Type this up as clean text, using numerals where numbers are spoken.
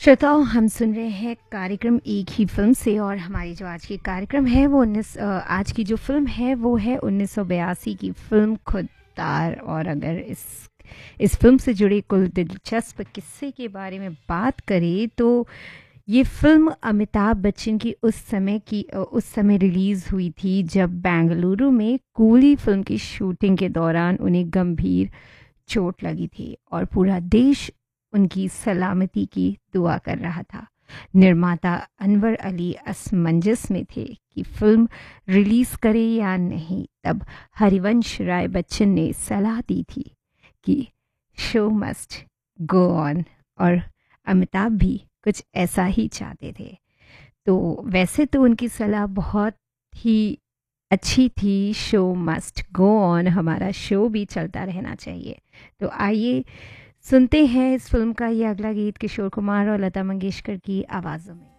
श्रोताओं, हम सुन रहे हैं कार्यक्रम एक ही फ़िल्म से और हमारी जो आज की कार्यक्रम है वो आज की जो फ़िल्म है वो है 1982 की फ़िल्म खुद्दार। और अगर इस फ़िल्म से जुड़े कुल दिलचस्प किस्से के बारे में बात करें तो ये फ़िल्म अमिताभ बच्चन की उस समय रिलीज़ हुई थी जब बेंगलुरु में कूली फ़िल्म की शूटिंग के दौरान उन्हें गंभीर चोट लगी थी और पूरा देश उनकी सलामती की दुआ कर रहा था। निर्माता अनवर अली असमंजस में थे कि फिल्म रिलीज करे या नहीं। तब हरिवंश राय बच्चन ने सलाह दी थी कि शो मस्ट गो ऑन, और अमिताभ भी कुछ ऐसा ही चाहते थे। तो वैसे तो उनकी सलाह बहुत ही अच्छी थी, शो मस्ट गो ऑन, हमारा शो भी चलता रहना चाहिए। तो आइए सुनते हैं इस फिल्म का ये अगला गीत किशोर कुमार और लता मंगेशकर की आवाज़ों में।